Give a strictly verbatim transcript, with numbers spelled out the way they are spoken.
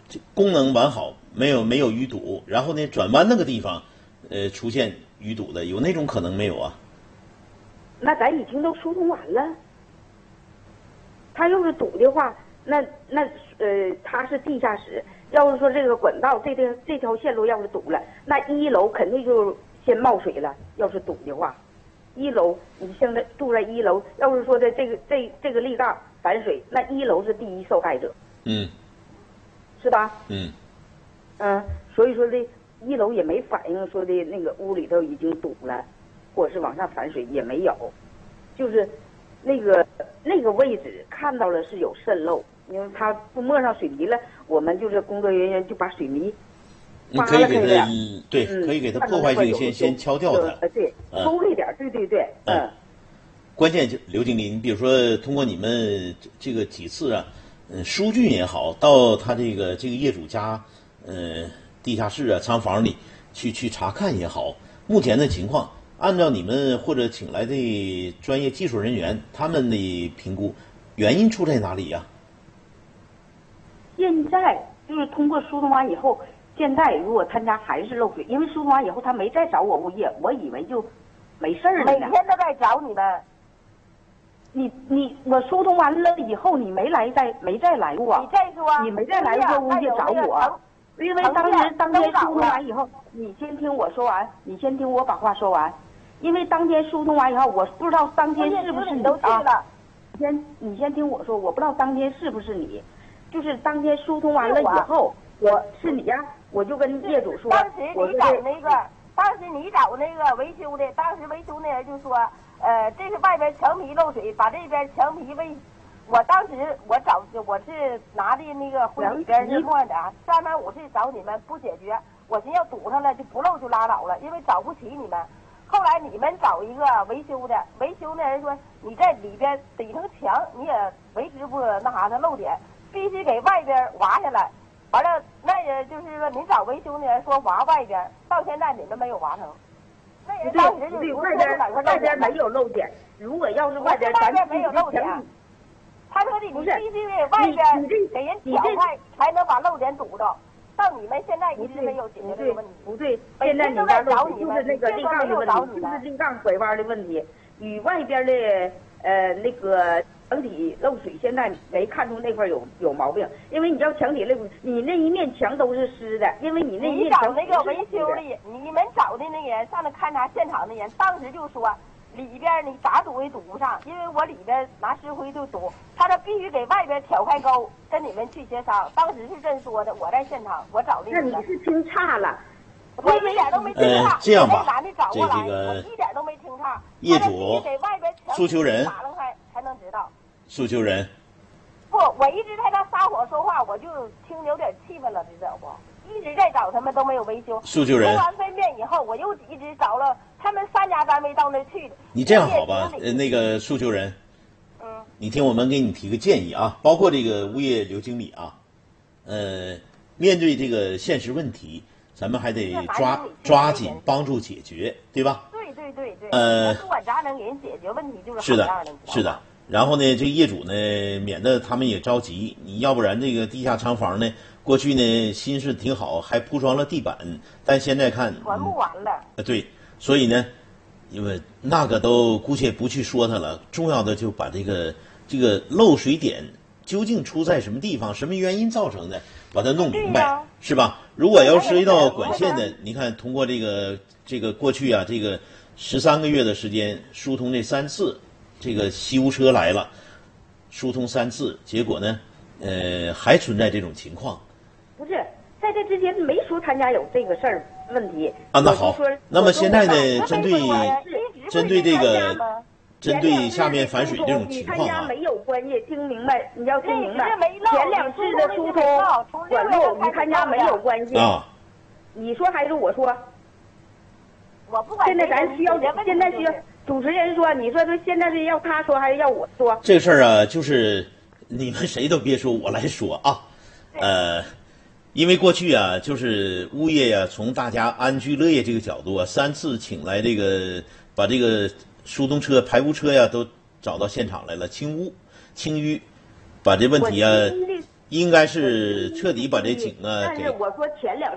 这功能完好，没有没有淤堵，然后呢转弯那个地方，呃出现淤堵的，有那种可能没有啊？ 那咱已经都疏通完了。它要是堵的话，那那呃它是地下室，要是说这个管道这条这条线路要是堵了，那一楼肯定就先冒水了。要是堵的话，一楼你现在住在一楼，要是说的这个这这个立杠反水，那一楼是第一受害者。 嗯。 是吧？ 嗯。 嗯，所以说这一楼也没反映说的那个屋里头已经堵了，或者是往上反水也没有，就是那个那个位置看到了是有渗漏，因为它不抹上水泥了，我们就是工作人员就把水泥你可以给它对， 嗯、 可以给它破坏性先先敲掉它。 呃，对，抽一点，对对对，嗯。嗯关键就刘经理，你比如说通过你们这个几次啊，嗯，疏浚也好，到他这个这个业主家，呃，地下室啊、仓房里去去查看也好，目前的情况，按照你们或者请来的专业技术人员他们的评估，原因出在哪里呀、啊？ 现在就是通过疏通完以后，现在如果他家还是漏水，因为疏通完以后他没再找我物业，我以为就没事儿了呢。 每天都在找你们。 你你我疏通完了以后，你没来再没再来过。 你再说， 你没再来过物业找我，因为当时当天疏通完以后，你先听我说完，你先听我把话说完。因为当天疏通完以后，我不知道当天是不是你都去了。 先你先听我说，我不知道当天是不是你，就是当天疏通完了以后，我是你呀，我就跟业主说， 当时你找那个，当时你找那个维修的，当时维修那人就说。呃，这是外边墙皮漏水，把这边墙皮为，我当时我找我是拿的那个婚里边是乱的啊，三番五次找你们不解决，我寻思要堵上了就不漏就拉倒了，因为找不起你们。后来你们找一个维修的，维修那人说你在里边怼成墙，你也维持不那啥的漏点，必须给外边挖下来。完了，那也就是说你找维修的人说挖外边，到现在你们没有挖成。 不对，不对，外边外边没有漏点。如果要是外边咱没有漏点，他说的你必须得外边给人挑开，才能把漏点堵着。到你们现在一直没有解决这个问题。 不对，现在你家漏点就是那个立杠的问题，就是立杠拐弯的问题，与外边的呃那个墙体漏水，现在没看出那块有有毛病。因为你要墙体漏水，你那一面墙都是湿的，因为你那一面墙。你找那个维修的，你们找的那个人上来勘察现场的人，当时就说里边你咋堵也堵不上，因为我里边拿石灰就堵，他说必须给外边挑开沟，跟你们去协商。当时是这说的，我在现场，我找的。 那你是听差了。 我一点都没听差。 呃，这样吧， 这这个我一点都没听差。 业主诉求人打楞开才能知道。 诉求人。 不，我一直在那撒火说话，我就听有点气愤了，知道不？一直在找他们都没有维修。 诉求人。 收完分面以后，我又一直找了他们三家单位到那去的。 你这样好吧，呃，那个诉求人。 嗯。 你听我们给你提个建议啊，包括这个物业刘经理啊，呃，面对这个现实问题。咱们还得抓抓紧帮助解决，对吧？ 对对对对。 呃， 不管咋能给人解决问题，就是是的，是的。然后呢，这个业主呢，免得他们也着急，你要不然这个地下仓房呢，过去呢心思挺好，还铺装了地板，但现在看全部完了。 呃，对，所以呢，因为那个都姑且不去说它了，重要的就把这个这个漏水点究竟出在什么地方，什么原因造成的，把它弄明白，是吧？如果要涉及到管线的，你看通过这个这个过去啊，这个十三个月的时间疏通这三次，这个修车来了，疏通三次，结果呢，呃，还存在这种情况。 不是，在这之前没说他家有这个事儿问题啊。那好，那么现在呢，针对针对这个。针对下面反水这种情况啊， 你他家没有关系，听明白？你要听明白。前两次的疏通管路与他家没有关系啊。 你说还是我说？ 我不管。 现在咱需要，现在需要主持人说，你说说现在是要他说还是要我说？ 这个事儿啊，就是你们谁都别说，我来说啊。呃，因为过去啊，就是物业呀、啊，从大家安居乐业这个角度啊，三次请来这个把这个。疏通车、排污车呀，都找到现场来了，清污、清淤，把这问题啊， 应该是彻底把这井啊给但是我说前两